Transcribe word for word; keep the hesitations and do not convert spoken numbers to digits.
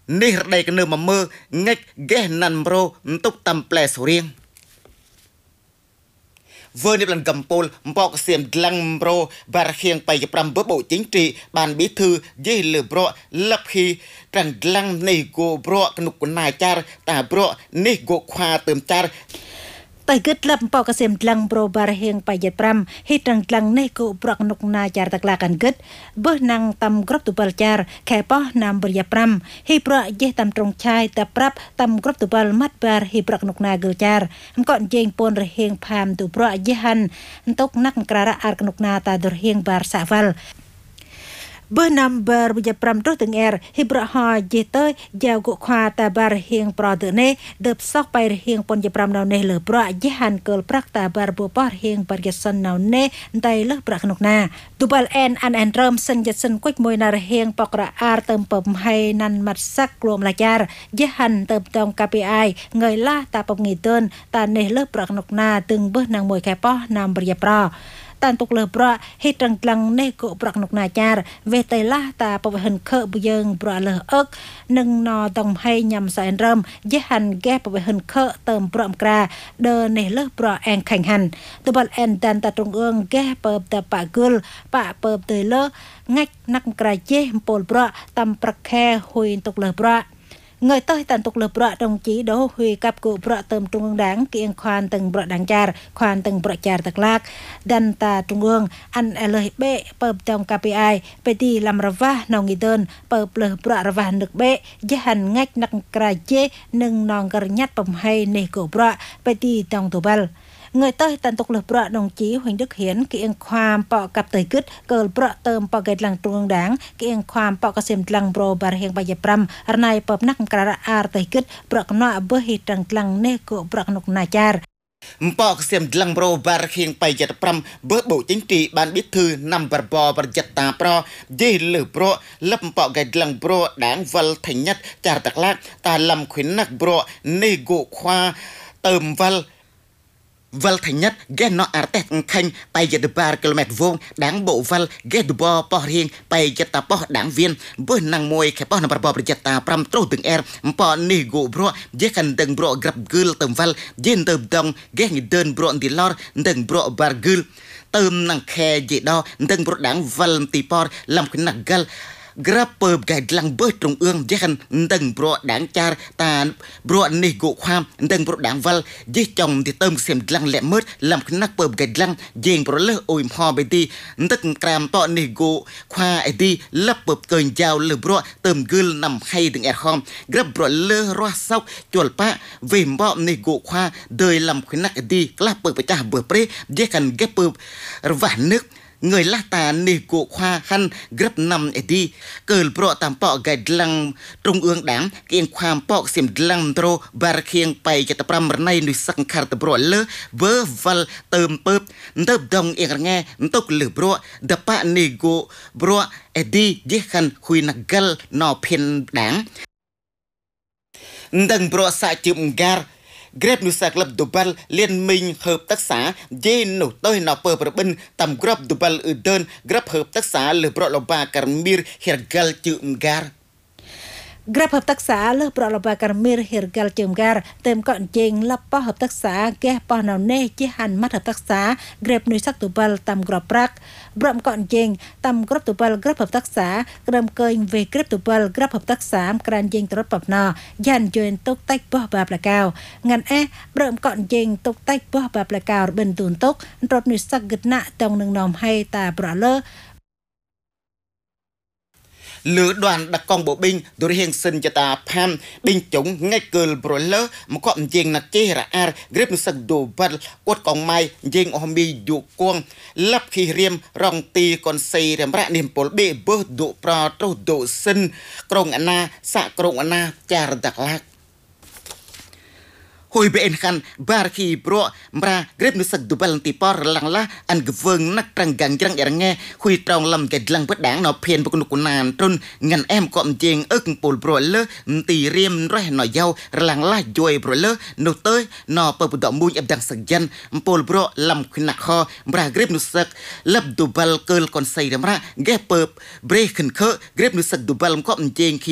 នេះរដីកនៅមកមើងិចហ្គេណាន់ប្រូទុកតាមផ្លែសរៀងវើនេះបានកំពូលបកសៀមក្លាំងប្រូបារខៀងបៃប្រាំបបោជីងទីបានប៊ីធឺយេលឺប្រលឹបហ៊ីក្លាំងក្លាំងនេះគោប្រកនុកណាចារតាប្រនេះគោខ្វាទើមចារតែគិតលឹបបកសៀមក្លាំងប្រូបារខៀងបៃប្រាំហ៊ីត្រងក្លាំងនេះគោប្រកនុកណាចារតក្លាកាន់គិតបើណាំងតាមគ្រប់ទុបលចារខែប៉ោះណាំបរិយាប្រាំហ៊ីប្រយេតាមត្រង់ឆាយតែប្រាប់តាមគ្រប់ទុបលម៉ាត់បារហ៊ីប្រកនុកណាគលចារអំកអញ្ជេងពនរហៀងផាមទុប្រយេហាន់តុកណាក់ក្រារអារកនុកណាតាដរហៀងបារសាវលបើណាំបារវិជាប្រាំទោះទាំងអែរហ៊ីប្រហោយេតើយ៉ាវកខ្វាតាបារហៀងប្រទនេះដើបសោះបៃរហៀងពនជាប្រាំណៅនេះលើប្រយេហានកើលប្រាក់តាបារបបរហៀងបរិយសិនណៅនេះដៃលើប្រាក់នុកណាទូបលអែនអានអែនរមសិនយសិនគុជមួយណារហៀងបករអារទៅពំហៃណាន់ម៉ាត់សាក់ក្លួមឡាចារយេហានទៅតងកាពីអៃងើយឡាតាពងីទឿនតានេះលើប្រាក់នុកណាទឹងបើណាងមួយខែប៉ោះណាំបរិយប្រតានទុកលើប្រហេត្រងក្លាំងនេះក៏ប្រកនុកណាចារវេតៃឡាតាបវហិនខើបយើងប្រលើអឹកនឹងណតងហៃញ៉ាំសែនរំយេហាន់ហ្គេបវហិនខើទៅប្រំក្រាដឺនេះលើប្រអែងខាញ់ហាន់តបលអែនតានតាត្រងអងហ្គេពើតប៉ាគុលប៉ាពើទៅលើងាច់ណាក់ក្រៃជេពលប្រតាមប្រខែហ៊ុយទុកលើប្រងើយតើតានទុកលើប្រដងជីដោហ៊ុយកាប់គូប្រទៅទ្រងដាងគៀងខ្វានទាំងប្រដាងចារខ្វានទាំងប្រចារតក្លាកដានតាទ្រងអានអលហបេពើតងកាពីអៃបេទីឡាំរវ៉ាណងីទឿនពើផ្លើប្ររវ៉ានឹកបេយេហាន់ងាច់ណាក់ក្រៃជេនឹងណងករញាត់បំហៃនេះគូប្របេទីតងតបលងើយតើតានទុកលើប្រដងជីហ៊ុញដឹកហៀនគៀងខ្វាមប៉កាប់តៃគិតកើលប្រទៅប៉កេតឡាំងទ្រងដាងគៀងខ្វាមប៉កសិមក្លាំងប្រូបារហៀងបៃប្រាំរណៃពបណាក់ក្រាអារតៃគិតប្រកណោអបហេត្រងក្លាំងនេះគូប្រកនុកណាចារបកសៀមក្លាំងប្រូបារហៀងបៃប្រាំបើបោជីងទីបានប៊ីធឺណាំបរបប្រយតាប្រយេលឺប្រលឹបប៉កេតឡាំងប្រូដាងវលថញ៉ាត់ចារតក្លាកតាឡំខ្វិនណាក់ប្រនេះគូខ្វាទៅមវលវលថញ៉ាត់ហ្គេណោអារតេខាញ់បៃយតបារគីឡូម៉ែត្រវងដាងបោវលហ្គេដបប៉ោះរៀងបៃយតតាប៉ោះដាងវៀនបើណាំងមួយខែប៉ោះណាំបរបប្រយតាប្រាំត្រូទាំងអែរប៉ោនេះគូប្រយេខាន់ដឹងប្រក្រាប់គឺលទៅវលយេនទៅដងហ្គេងដឺនប្រទីឡរដឹងប្របារគឺលទៅណាំងខែយេដោដឹងប្រដាងវលទីប៉រឡំគណាក់កលក្រាបពើកែក្លាំងបើត្រងអឿងយេខាន់ដឹងប្រដាងចារតានប្រនេះគូខ្វាមដឹងប្រដាងវលយេចង់ទីទៅសៀមក្លាំងលែមើតឡំខ្នាក់ពើកែក្លាំងយេងប្រលើអ៊ុយហបេទីទឹកក្រាមតនេះគូខ្វាអេទីលឹបពើកើញចៅលើប្រទៅគឺលណាំហៃទាំងអែខំក្រាបប្រលើរស់សោកជលប៉វេមបនេះគូខ្វាដោយឡំខ្នាក់អេទីក្លាស់ពើបចាស់បើព្រេយេខាន់ហ្គេពើរវ៉ានឹកងើយឡាតានេះគូខ្វាហាន់ក្រាប់ណាំអេទីកើលប្រតាមប៉កែក្លាំងទ្រងអឿងដាងគៀងខ្វាមប៉កសៀមក្លាំងត្រូបារខៀងបៃចតប្រាំរណៃនុសង្ខារតប្រលើវើវលទៅពើទៅដងអៀងរងែទុកលើប្រដប៉នេះគូប្រអេទីយេខាន់ហ៊ុយណាកលណោភិនដាងដឹងប្រសាជឹមការក្របនុសាក្លឹបដបលលៀនមីងហើបទឹកសាយេនុទៅណពើប្របិនតាមក្របដបលអ៊ឺដឺនក្របហើបទឹកសាលើប្រលបាការមីរហេរកលជឹមការក្រាបហបតក្សាលើប្រលបាការមីរហេរកលជើមការเต็มក៏ជេងលបប៉ហបតក្សាកែប៉ណៅនេះជាហាន់ម៉ាត់ហបតក្សាក្រាបនុយស័កតុបលតាមក្របប្រាក់ប្រំក៏ជេងតាមក្របតុបលក្រាបហបតក្សាក្រាមកើញវេក្រាបតុបលក្រាបហបតក្សាក្រានជេងត្រត់បបណយ៉ានជឿនទុកតែបោះបាប្លកៅងាន់អេប្រំក៏ជេងទុកតែបោះបាប្លកៅបិនទូនទុកត្រត់នុយស័កកឹតណាតងនឹងនំហៃតាប្រលើលឺđoàn đặc con bộ binh đối hiện sinh cho ta pham binh chúng ngay cờ pro lơ một con riêng nặc chế ra ar grip nó sực đồ vật quất con mai riêng om bi dụ quang lấp khi riêng rong ti con xây rèm rạ niềm bổ bê bơ độ pro trâu độ sinh krong ana xạ krong ana chà đặc lạc hồi bên khăn bar khi pro mra grip nó sực đồ vật ti por lăng la ăn gvâng nắc trăng gang trăng er nghe khui trong lâm cái lăng bất đáng nó phiền bực nụ nàn trôn ngàn em cọm chieng ức pol pro lơ tì riêm rồi nó dâu lăng la joy pro lơ nụ tới nó bờ bờ mũi em đang sực dân pol pro lâm khinh nặc kho mra grip nó sực lấp đồ vật cơ con say ra mra ghép bờ break khẩn khơ grip nó sực đồ vật cọm chieng